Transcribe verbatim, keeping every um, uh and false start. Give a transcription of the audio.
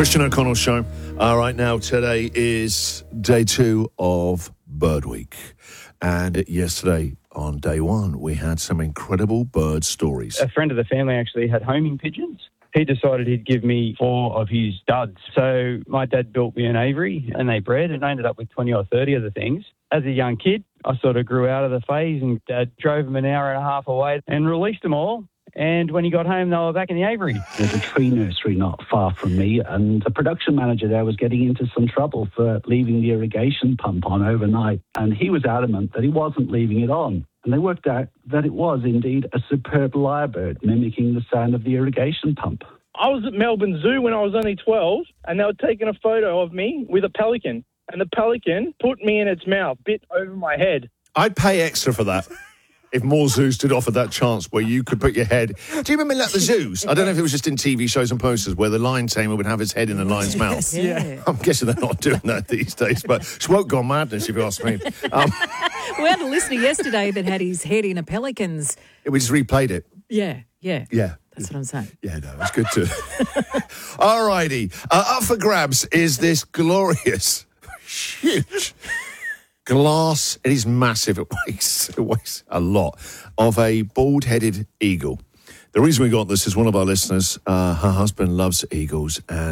Christian O'Connell Show. All right, now today is day two of Bird Week. And yesterday, on day one, we had some incredible bird stories. A friend of the family actually had homing pigeons. He decided he'd give me four of his duds. So my dad built me an aviary and they bred, and I ended up with twenty or thirty of the things. As a young kid, I sort of grew out of the phase, and Dad drove them an hour and a half away and released them all. And when he got home, they were back in the aviary. There's a tree nursery not far from me, and the production manager there was getting into some trouble for leaving the irrigation pump on overnight. And he was adamant that he wasn't leaving it on. And they worked out that it was indeed a superb lyrebird mimicking the sound of the irrigation pump. I was at Melbourne Zoo when I was only twelve, and they were taking a photo of me with a pelican. And the pelican put me in its mouth, bit over my head. I'd pay extra for that. If more zoos did offer that chance where you could put your head... Do you remember like the zoos? I don't know if it was just in T V shows and posters where the lion tamer would have his head in the lion's mouth. Yeah. I'm guessing they're not doing that these days, but it's woke gone madness, if you ask me. Um, We had a listener yesterday that had his head in a pelican's. we just replayed it. Yeah, yeah. Yeah. That's what I'm saying. Yeah, no, it's good too. All righty. Uh, up for grabs is this glorious, huge... glass, it is massive, it weighs, it weighs a lot, of a bald-headed eagle. The reason we got this is one of our listeners, uh, her husband loves eagles, and